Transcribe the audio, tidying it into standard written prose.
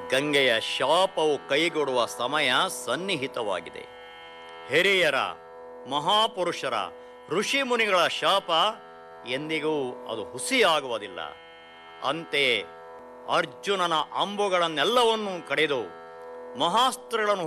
ಗಂಗೆಯ ಶಾಪವು ಕೈಗೊಡುವ ಸಮಯ ಸನ್ನಿಹಿತವಾಗಿದೆ. ಹಿರಿಯರ, ಮಹಾಪುರುಷರ, ಋಷಿ ಮುನಿಗಳ ಶಾಪ ಎಂದಿಗೂ ಅದು ಹುಸಿಯಾಗುವುದಿಲ್ಲ. ಅಂತೆಯೇ ಅರ್ಜುನನ ಅಂಬುಗಳನ್ನೆಲ್ಲವನ್ನೂ ಕಡಿದು ಮಹಾಸ್ತ್ರಗಳನ್ನು